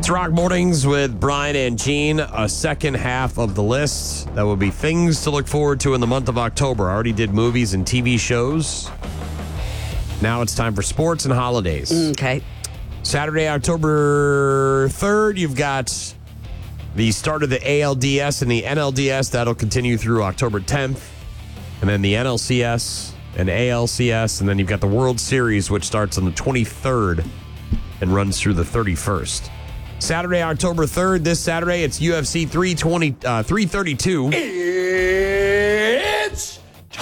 It's Rock Mornings with Brian and Gene. A second half of the list. That will be things to look forward to in the month of October. I already did movies and TV shows. Now it's time for sports and holidays. Okay. Saturday, October 3rd, you've got the start of the ALDS and the NLDS. That'll continue through October 10th. And then the NLCS and ALCS. And then you've got the World Series, which starts on the 23rd and runs through the 31st. Saturday, October 3rd. This Saturday, it's UFC 332. It's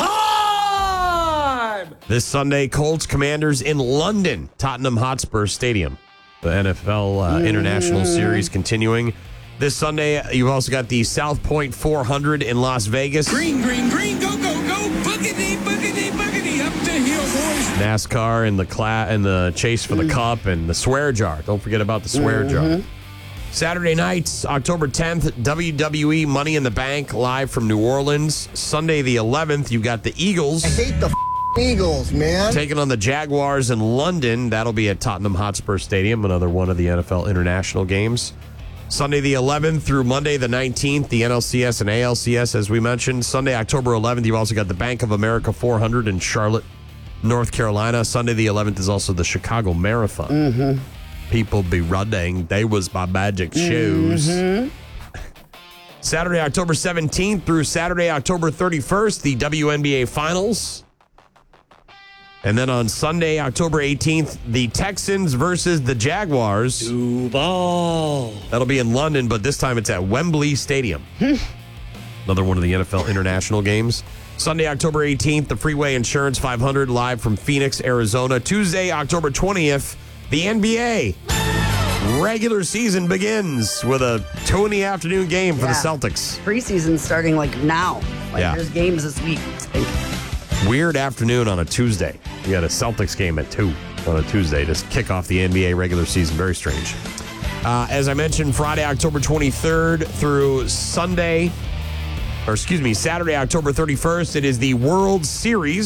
time! This Sunday, Colts Commanders in London, Tottenham Hotspur Stadium. The NFL International Series continuing. This Sunday, you've also got the South Point 400 in Las Vegas. Green, go, boogity, up the hill, boys. NASCAR and the chase for the cup and the swear jar. Don't forget about the swear jar. Saturday nights, October 10th, WWE Money in the Bank live from New Orleans. Sunday the 11th, you've got the Eagles. I hate the Eagles, man. Taking on the Jaguars in London. That'll be at Tottenham Hotspur Stadium, another one of the NFL International games. Sunday the 11th through Monday the 19th, the NLCS and ALCS, as we mentioned. Sunday, October 11th, you've also got the Bank of America 400 in Charlotte, North Carolina. Sunday the 11th is also the Chicago Marathon. People be running. They was my magic shoes. Saturday, October 17th through Saturday, October 31st, the WNBA Finals. And then on Sunday, October 18th, the Texans versus the Jaguars. Duval. That'll be in London, but this time it's at Wembley Stadium. Another one of the NFL International games. Sunday, October 18th, the Freeway Insurance 500 live from Phoenix, Arizona. Tuesday, October 20th, the NBA regular season begins with a 2 in the afternoon game for the Celtics. Preseason starting like now. There's games this week. Weird afternoon on a Tuesday. You got a Celtics game at 2 on a Tuesday to kick off the NBA regular season. Very strange. As I mentioned, Friday, October 23rd through Saturday, October 31st, it is the World Series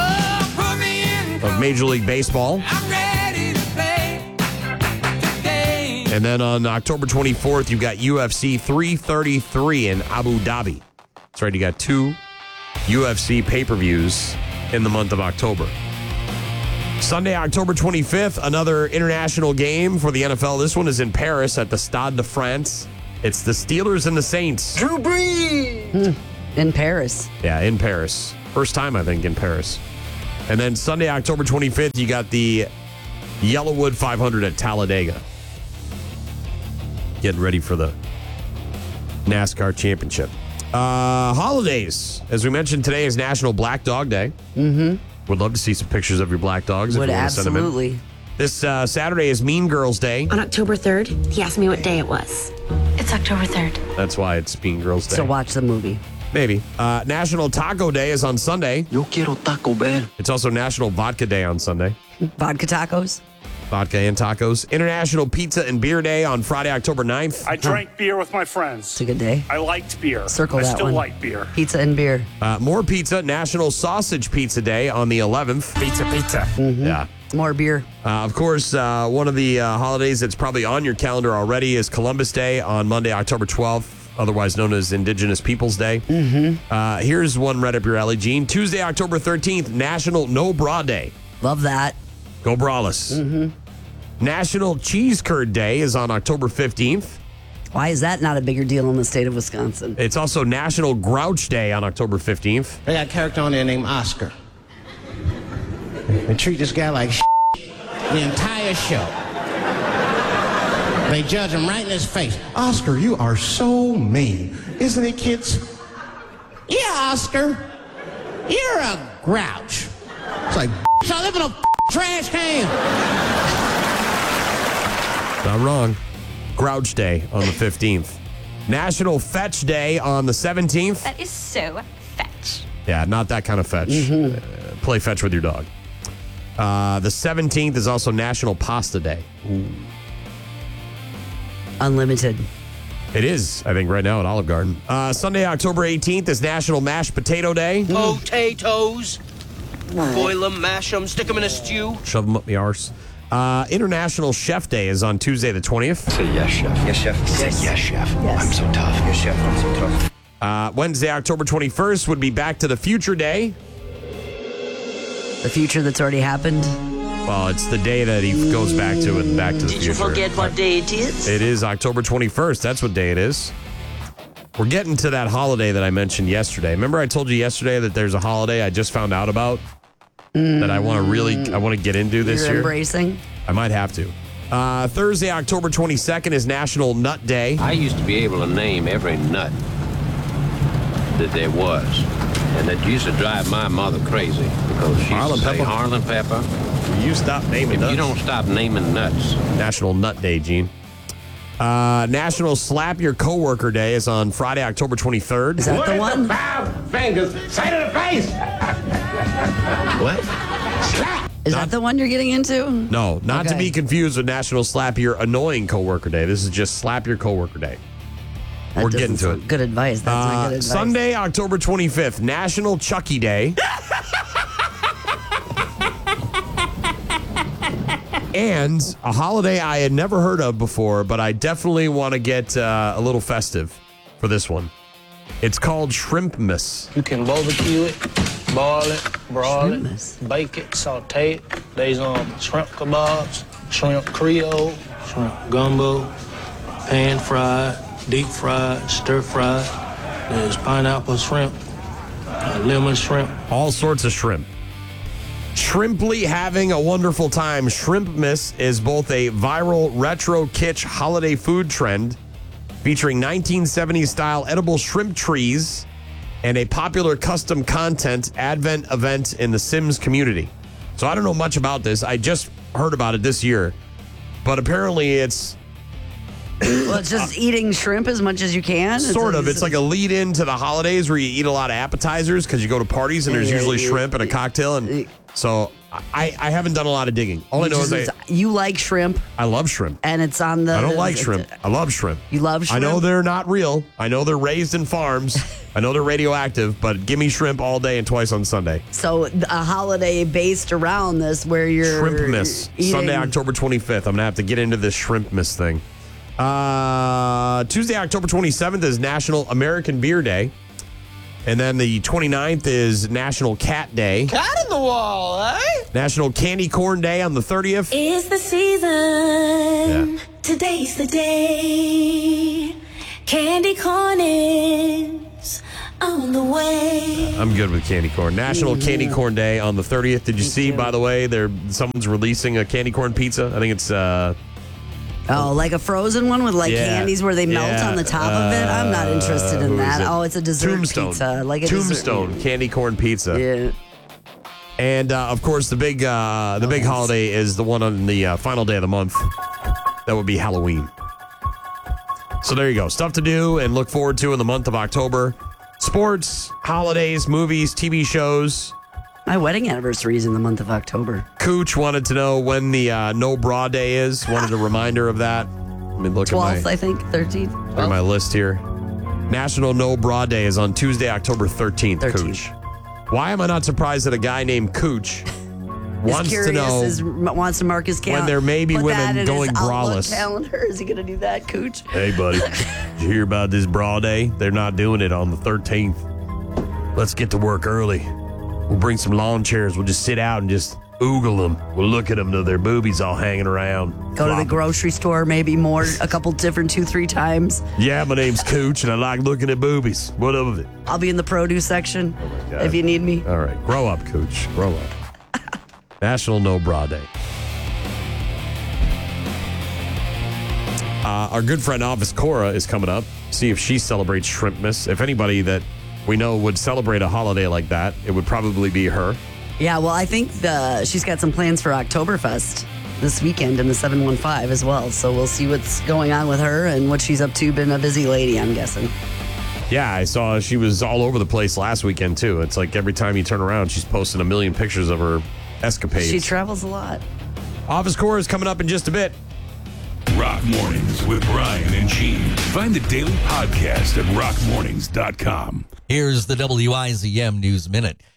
of Major League Baseball. And then on October 24th, you've got UFC 333 in Abu Dhabi. That's right, you got 2 UFC pay-per-views in the month of October. Sunday, October 25th, another international game for the NFL. This one is in Paris at the Stade de France. It's the Steelers and the Saints. Drew Brees! In Paris. Yeah, in Paris. First time, I think, in Paris. And then Sunday, October 25th, you got the Yellowwood 500 at Talladega. Getting ready for the NASCAR Championship. Holidays. As we mentioned, today is National Black Dog Day. Would love to see some pictures of your black dogs. Would if you want to send them in. absolutely. This Saturday is Mean Girls Day. On October 3rd, he asked me what day it was. It's October 3rd. That's why it's Mean Girls Day. So watch the movie. Maybe. National Taco Day is on Sunday. Yo quiero Taco Bell. It's also National Vodka Day on Sunday. Vodka tacos. Vodka and tacos. International Pizza and Beer Day on Friday, October 9th. I drank beer with my friends. It's a good day. I liked beer. Circle I that still one. like beer. Pizza and beer. More pizza. National Sausage Pizza Day on the 11th. Pizza. Yeah. More beer. Of course, one of the holidays that's probably on your calendar already is Columbus Day on Monday, October 12th, otherwise known as Indigenous Peoples Day. Here's one right up your alley, Gene. Tuesday, October 13th, National No Bra Day. Love that. Go braless. National Cheese Curd Day is on October 15th. Why is that not a bigger deal in the state of Wisconsin? It's also National Grouch Day on October 15th. They got a character on there named Oscar. They treat this guy like the entire show. They judge him right in his face. Oscar, you are so mean. Isn't it, kids? Yeah, Oscar. You're a grouch. It's like, So I live in a trash can. Not wrong. Grouch Day on the 15th. National Fetch Day on the 17th. That is so fetch. Yeah, not that kind of fetch. Play fetch with your dog. The 17th is also National Pasta Day. Unlimited. It is, I think, right now at Olive Garden. Sunday, October 18th is National Mashed Potato Day. Potatoes. Boil them, mash them, stick them in a stew. Shove them up the arse. International Chef Day is on Tuesday the 20th. Say yes, chef. Yes, chef. Say yes, chef. Yes. I'm so tough. Yes, chef. I'm so tough. Wednesday, October 21st would be Back to the Future Day. The future that's already happened. Well, it's the day that he goes back to it, Back to the Future. Did you forget what day it is? It is October 21st. That's what day it is. We're getting to that holiday that I mentioned yesterday. Remember I told you yesterday that there's a holiday I just found out about that I want to get into this You're year? embracing? I might have to. Thursday, October 22nd is National Nut Day. I used to be able to name every nut that there was. And that used to drive my mother crazy because she used to say, Harlan Pepper. You stop naming nuts. You don't stop naming nuts. National Nut Day, Gene. National Slap Your Coworker Day is on Friday, October 23rd. Is that the one? 5 fingers. Say to the face. What? Is that the one you're getting into? No, not to Okay. be confused with National Slap Your Annoying Coworker Day. This is just Slap Your Coworker Day. That We're doesn't getting to sound it. Good advice. That's not good advice. Sunday, October 25th, National Chucky Day. And a holiday I had never heard of before, but I definitely want to get a little festive for this one. It's called Shrimpmas. You can barbecue it, boil it, broil Shrimpmas. it, bake it, saute it. There's shrimp kebabs, shrimp creole, shrimp gumbo, pan fried, deep fried, stir fried. There's pineapple shrimp, lemon shrimp. All sorts of shrimp. Shrimply having a wonderful time. Shrimpmas is both a viral retro kitsch holiday food trend featuring 1970s style edible shrimp trees and a popular custom content advent event in the Sims community. So I don't know much about this. I just heard about it this year, but apparently it's Well, it's just eating shrimp as much as you can. sort of. It's like a lead in to the holidays where you eat a lot of appetizers because you go to parties and there's usually shrimp and a cocktail. And so I haven't done a lot of digging. All I know is you like shrimp, I love shrimp. and it's on the. I don't like shrimp. I love shrimp. You love shrimp? I know they're not real. I know they're raised in farms. I know they're radioactive, but give me shrimp all day and twice on Sunday. So a holiday based around this where you're Shrimpmas. eating- Sunday, October 25th. I'm going to have to get into this Shrimpmas thing. Tuesday, October 27th is National American Beer Day. And then the 29th is National Cat Day. Cat in the wall, eh? National Candy Corn Day on the 30th. It's the season. Today's the day. Candy corn is on the way. I'm good with candy corn. National Candy Corn Day on the 30th. Did you see, by the way, someone's releasing a candy corn pizza? I think it's... Oh, like a frozen one with candies where they melt on the top of it? I'm not interested in that. Oh, it's a dessert Tombstone. pizza. Like a Tombstone dessert. candy corn pizza. Yeah. And of course, the big holiday is the one on the final day of the month. That would be Halloween. So there you go. Stuff to do and look forward to in the month of October. Sports, holidays, movies, TV shows. My wedding anniversary is in the month of October. Cooch wanted to know when the No Bra Day is. Wanted a reminder of that. Let me look 12th, at my, I think, 13th. look at my list here. National No Bra Day is on Tuesday, October 13th. Cooch. Why am I not surprised that a guy named Cooch wants to know wants to mark his calendar when there may be Put that women in going his Outlook braless? calendar. Is he going to do that, Cooch? Hey, buddy, did you hear about this bra day? They're not doing it on the 13th. Let's get to work early. We'll bring some lawn chairs. We'll just sit out and just oogle them. We'll look at them till their boobies all hanging around. Go to the grocery store, maybe a couple different 2-3 times. Yeah, my name's Cooch, and I like looking at boobies. What of it? I'll be in the produce section if you need me. All right, grow up, Cooch. Grow up. National No Bra Day. Our good friend Office Cora is coming up. See if she celebrates Shrimpmas. If anybody that we know would celebrate a holiday like that, it would probably be her. Yeah, well, I think she's got some plans for Oktoberfest this weekend in the 715 as well. So we'll see what's going on with her and what she's up to. Been a busy lady, I'm guessing. Yeah, I saw she was all over the place last weekend, too. It's like every time you turn around, she's posting a million pictures of her escapades. She travels a lot. Office Cora is coming up in just a bit. Rock Mornings with Brian and Gene. Find the daily podcast at rockmornings.com. Here's the WIZM News Minute.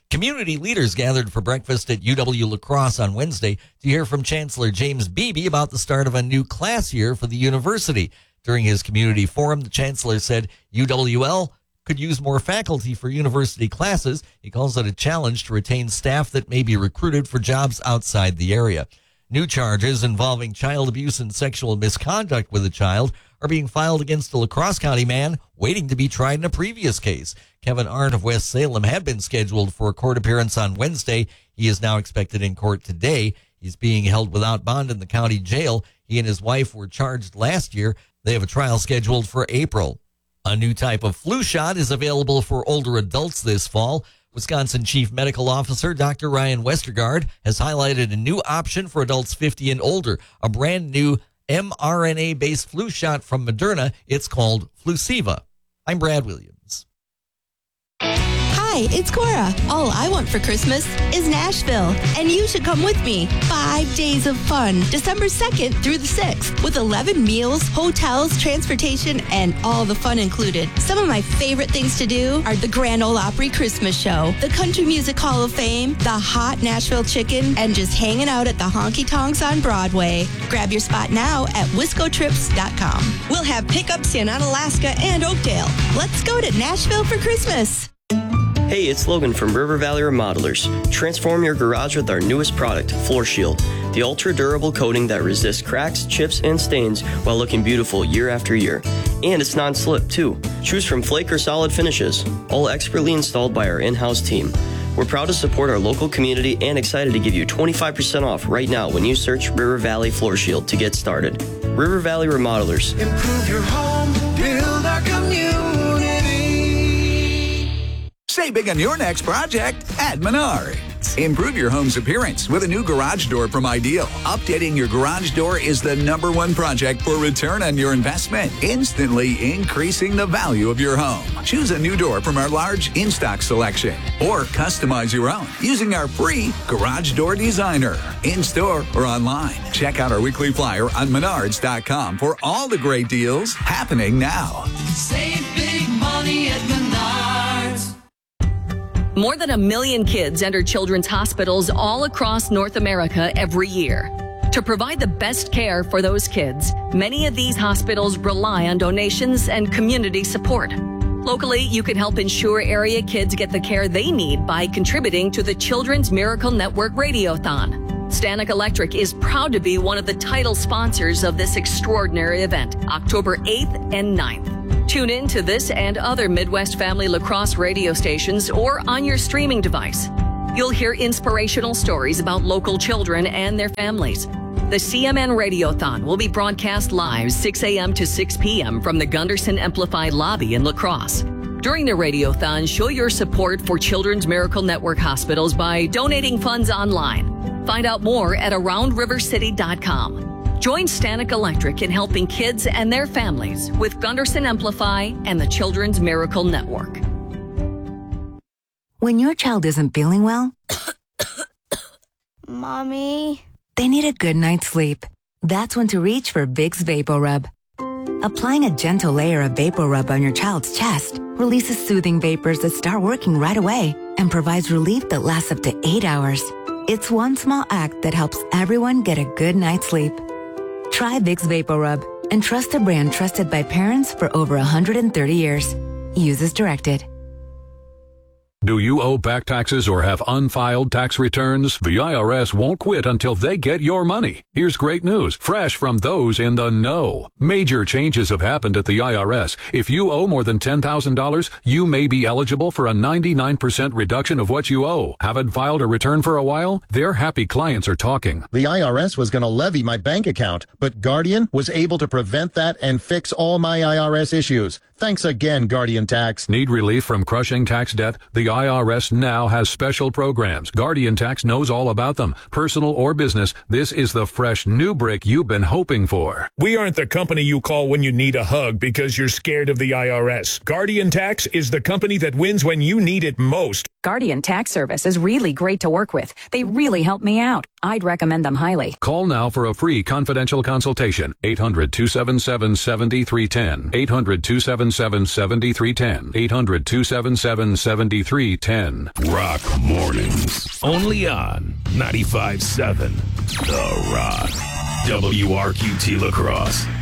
Community leaders gathered for breakfast at UW La Crosse on Wednesday to hear from Chancellor James Beebe about the start of a new class year for the university. During his community forum, the chancellor said UWL could use more faculty for university classes. He calls it a challenge to retain staff that may be recruited for jobs outside the area. New charges involving child abuse and sexual misconduct with a child are being filed against a La Crosse County man waiting to be tried in a previous case. Kevin Arndt of West Salem had been scheduled for a court appearance on Wednesday. He is now expected in court today. He's being held without bond in the county jail. He and his wife were charged last year. They have a trial scheduled for April. A new type of flu shot is available for older adults this fall. Wisconsin Chief Medical Officer Dr. Ryan Westergaard has highlighted a new option for adults 50 and older, a brand new mRNA-based flu shot from Moderna. It's called Fluceva. I'm Brad Williams. Hi, it's Cora. All I want for Christmas is Nashville, and you should come with me. 5 days of fun, December 2nd through the 6th, with 11 meals, hotels, transportation, and all the fun included. Some of my favorite things to do are the Grand Ole Opry Christmas Show, the Country Music Hall of Fame, the hot Nashville Chicken, and just hanging out at the Honky Tonks on Broadway. Grab your spot now at wiscotrips.com. We'll have pickups in Onalaska and Oakdale. Let's go to Nashville for Christmas. Hey, it's Logan from River Valley Remodelers. Transform your garage with our newest product, Floor Shield, the ultra-durable coating that resists cracks, chips, and stains while looking beautiful year after year. And it's non-slip, too. Choose from flake or solid finishes, all expertly installed by our in-house team. We're proud to support our local community and excited to give you 25% off right now when you search River Valley Floor Shield to get started. River Valley Remodelers. Improve your home, build our community. Save big on your next project at Menards. Improve your home's appearance with a new garage door from Ideal. Updating your garage door is the #1 project for return on your investment, instantly increasing the value of your home. Choose a new door from our large in-stock selection or customize your own using our free Garage Door Designer. In-store or online. Check out our weekly flyer on Menards.com for all the great deals happening now. Save big money at Menards. More than 1 million kids enter children's hospitals all across North America every year. To provide the best care for those kids, many of these hospitals rely on donations and community support. Locally, you can help ensure area kids get the care they need by contributing to the Children's Miracle Network Radiothon. Stanek Electric is proud to be one of the title sponsors of this extraordinary event, October 8th and 9th. Tune in to this and other Midwest Family Lacrosse radio stations or on your streaming device. You'll hear inspirational stories about local children and their families. The CMN Radiothon will be broadcast live 6 a.m. to 6 p.m. from the Gunderson Amplified Lobby in La Crosse. During the Radiothon, show your support for Children's Miracle Network hospitals by donating funds online. Find out more at AroundRiverCity.com. Join Stanek Electric in helping kids and their families with Gunderson Amplify and the Children's Miracle Network. When your child isn't feeling well, Mommy, they need a good night's sleep. That's when to reach for Vicks VapoRub. Applying a gentle layer of VapoRub on your child's chest releases soothing vapors that start working right away and provides relief that lasts up to 8 hours. It's one small act that helps everyone get a good night's sleep. Try Vicks VapoRub and trust a brand trusted by parents for over 130 years. Use as directed. Do you owe back taxes or have unfiled tax returns? The IRS won't quit until they get your money. Here's great news, fresh from those in the know. Major changes have happened at the IRS. If you owe more than $10,000, you may be eligible for a 99% reduction of what you owe. Haven't filed a return for a while? Their happy clients are talking. The IRS was going to levy my bank account, but Guardian was able to prevent that and fix all my IRS issues. Thanks again, Guardian Tax. Need relief from crushing tax debt? The IRS now has special programs. Guardian Tax knows all about them. Personal or business, this is the fresh new brick you've been hoping for. We aren't the company you call when you need a hug because you're scared of the IRS. Guardian Tax is the company that wins when you need it most. Guardian Tax Service is really great to work with. They really help me out. I'd recommend them highly. Call now for a free confidential consultation. 800-277-7310. 800-277-7310. 800-277-7310. Rock Mornings. Only on 95.7 The Rock. WRQT La Crosse.